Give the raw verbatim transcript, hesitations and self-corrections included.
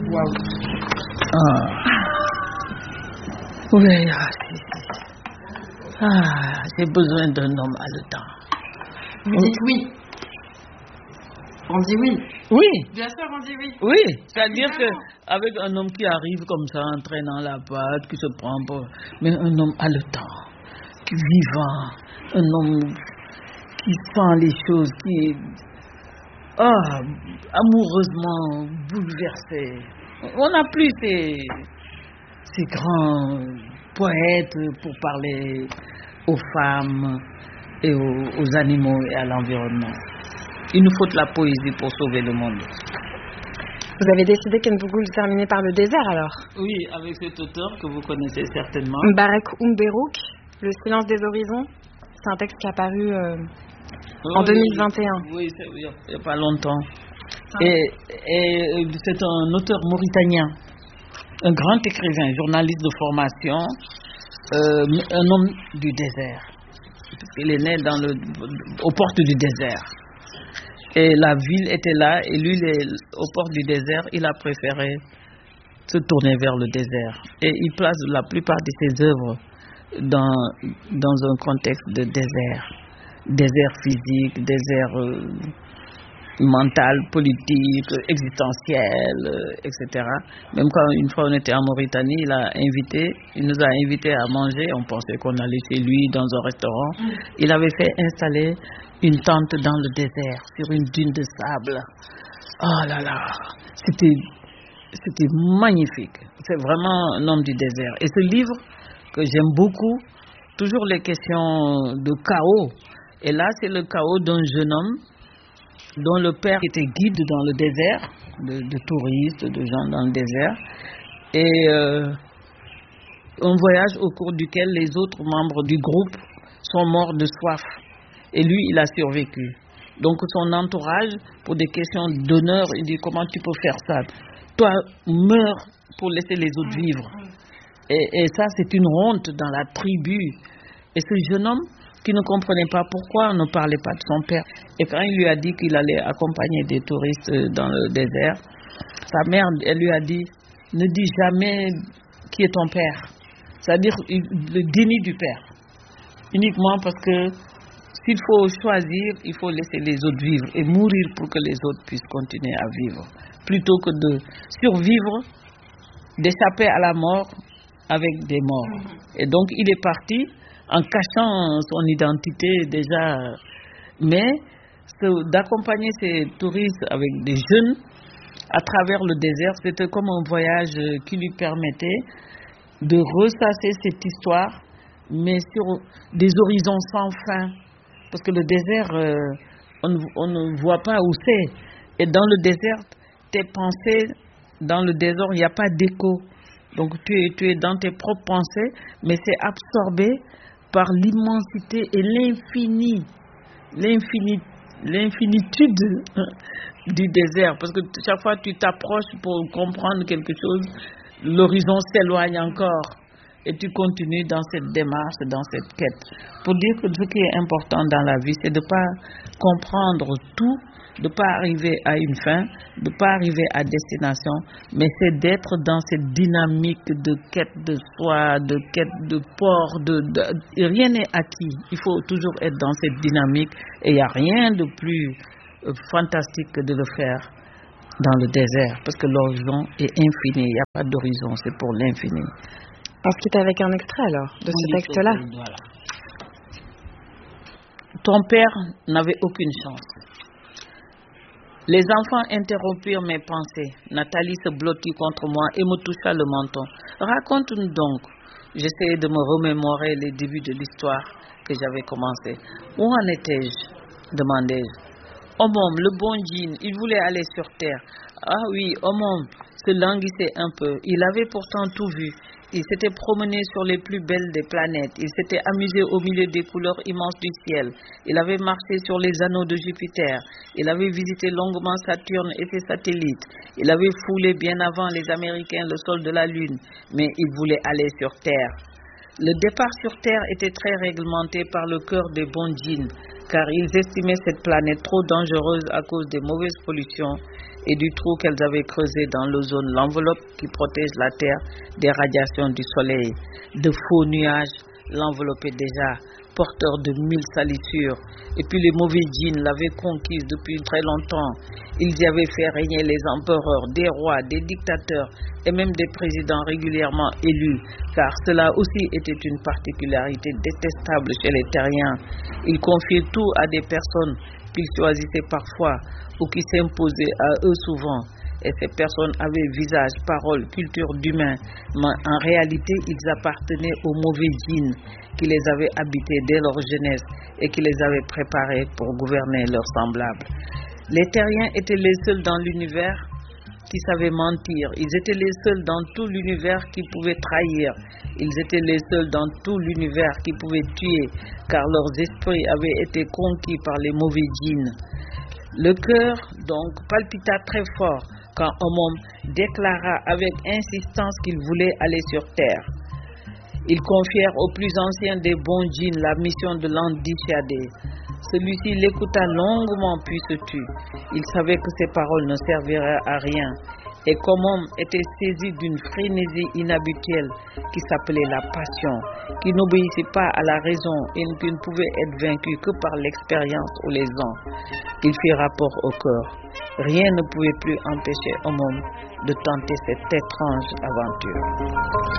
Waouh. Ah. Oui, ah, si, si. Ah, j'ai besoin d'un homme haletant. Vous dites oui. On dit oui. Oui. Bien sûr, on dit oui. Oui, c'est-à-dire qu'avec un homme qui arrive comme ça, en traînant la patte, qui se prend pour... Mais un homme haletant, qui est vivant, un homme qui sent les choses, qui est ah, amoureusement bouleversé. On n'a plus ces, ces grands poètes pour parler aux femmes et aux, aux animaux et à l'environnement. Il nous faut de la poésie pour sauver le monde. Vous avez décidé qu'N'Vougou le terminait par le désert alors? Oui, avec cet auteur que vous connaissez certainement. Mbarek Oumberouk, Le silence des horizons. C'est un texte qui est apparu euh, oui, en deux mille vingt et un. Oui, il n'y a, a pas longtemps. Ah. Et, et c'est un auteur mauritanien, un grand écrivain, journaliste de formation, euh, un homme du désert. Il est né dans le, aux portes du désert. Et la ville était là, et lui, les, aux portes du désert, il a préféré se tourner vers le désert. Et il place la plupart de ses œuvres dans, dans un contexte de désert. Désert physique, désert euh, mental, politique, existentiel, euh, et cetera. Même quand une fois on était en Mauritanie, il a invité, il nous a invités à manger, on pensait qu'on allait chez lui dans un restaurant. Il avait fait installer une tente dans le désert, sur une dune de sable. Oh là là, c'était, c'était magnifique. C'est vraiment un homme du désert. Et ce livre que j'aime beaucoup, toujours les questions de chaos. Et là, c'est le chaos d'un jeune homme dont le père était guide dans le désert, de, de touristes, de gens dans le désert. Et euh, un voyage au cours duquel les autres membres du groupe sont morts de soif. Et lui, il a survécu. Donc son entourage, pour des questions d'honneur, il dit comment tu peux faire ça? Toi, meurs pour laisser les autres vivre. Et, et ça, c'est une honte dans la tribu. Et ce jeune homme qui ne comprenait pas pourquoi on ne parlait pas de son père. Et quand il lui a dit qu'il allait accompagner des touristes dans le désert, sa mère, elle lui a dit, ne dis jamais qui est ton père. C'est-à-dire le déni du père. Uniquement parce que s'il faut choisir, il faut laisser les autres vivre et mourir pour que les autres puissent continuer à vivre. Plutôt que de survivre, d'échapper à la mort avec des morts. Et donc il est parti en cachant son identité déjà. Mais d'accompagner ces touristes avec des jeunes à travers le désert, c'était comme un voyage qui lui permettait de ressasser cette histoire, mais sur des horizons sans fin. Parce que le désert, euh, on, on ne voit pas où c'est. Et dans le désert, tes pensées, dans le désert, il n'y a pas d'écho. Donc tu es, tu es dans tes propres pensées, mais c'est absorbé par l'immensité et l'infini, l'infini, l'infinitude du désert. Parce que chaque fois que tu t'approches pour comprendre quelque chose, l'horizon s'éloigne encore. Et tu continues dans cette démarche, dans cette quête. Pour dire que ce qui est important dans la vie, c'est de ne pas comprendre tout, de ne pas arriver à une fin, de ne pas arriver à destination, mais c'est d'être dans cette dynamique de quête de soi, de quête de port, de, de, rien n'est acquis. Il faut toujours être dans cette dynamique et il n'y a rien de plus euh, fantastique que de le faire dans le désert, parce que l'horizon est infini, il n'y a pas d'horizon, c'est pour l'infini. On se quitte avec un extrait alors de ce texte-là. Voilà. Ton père n'avait aucune chance. Les enfants interrompirent mes pensées. Nathalie se blottit contre moi et me toucha le menton. Raconte-nous donc. J'essayais de me remémorer les débuts de l'histoire que j'avais commencé. Où en étais-je? demandai-je. Omom, le bon djinn, il voulait aller sur terre. Ah oui, Omom se languissait un peu. Il avait pourtant tout vu. Il s'était promené sur les plus belles des planètes. Il s'était amusé au milieu des couleurs immenses du ciel. Il avait marché sur les anneaux de Jupiter. Il avait visité longuement Saturne et ses satellites. Il avait foulé bien avant les Américains le sol de la Lune. Mais il voulait aller sur Terre. Le départ sur Terre était très réglementé par le cœur des bons djinns, car ils estimaient cette planète trop dangereuse à cause des mauvaises pollutions et du trou qu'elles avaient creusé dans l'ozone, l'enveloppe qui protège la Terre des radiations du soleil. De faux nuages l'enveloppaient déjà, porteur de mille salissures. Et puis les mauvais djinns l'avaient conquise depuis très longtemps. Ils y avaient fait régner les empereurs, des rois, des dictateurs et même des présidents régulièrement élus, car cela aussi était une particularité détestable chez les terriens. Ils confiaient tout à des personnes qu'ils choisissaient parfois ou qui s'imposaient à eux souvent. Et ces personnes avaient visage, parole, culture d'humain, mais en réalité ils appartenaient aux mauvais djinns qui les avaient habités dès leur jeunesse et qui les avaient préparés pour gouverner leurs semblables. Les terriens étaient les seuls dans l'univers qui savaient mentir. Ils étaient les seuls dans tout l'univers qui pouvaient trahir. Ils étaient les seuls dans tout l'univers qui pouvaient tuer, car leurs esprits avaient été conquis par les mauvais djinns. Le cœur, donc, palpita très fort quand un homme déclara avec insistance qu'il voulait aller sur terre. Ils confièrent au plus ancien des bons djinns la mission de l'endissuader. Celui-ci l'écouta longuement puis se tut. Il savait que ses paroles ne serviraient à rien. Et comme homme était saisi d'une frénésie inhabituelle qui s'appelait la passion, qui n'obéissait pas à la raison et qui ne pouvait être vaincu que par l'expérience ou les ans, il fit rapport au corps. Rien ne pouvait plus empêcher un homme de tenter cette étrange aventure.